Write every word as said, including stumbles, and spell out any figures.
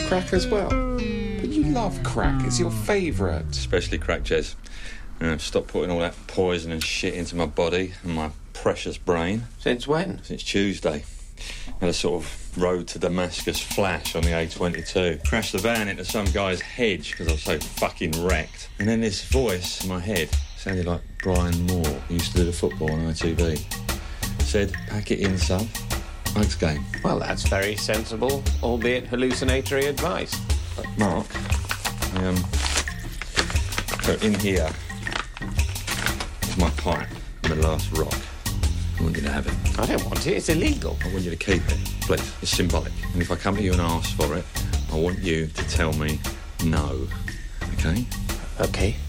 crack as well? But you love crack. It's your favourite. Especially crack, Jez. Uh, stop putting all that poison and shit into my body and my precious brain. Since when? Since Tuesday. Had a sort of road to Damascus flash on the A twenty-two. Crashed the van into some guy's hedge because I was so fucking wrecked. And then this voice in my head sounded like Brian Moore, who used to do the football on I T V. Said, pack it in, son. Hugs game. Well, that's very sensible, albeit hallucinatory advice. Uh, Mark, I, um... So in here is my pipe, the last rock. I want you to have it. I don't want it, it's illegal. I want you to keep it, please. It's symbolic. And if I come to you and ask for it, I want you to tell me no. Okay? Okay.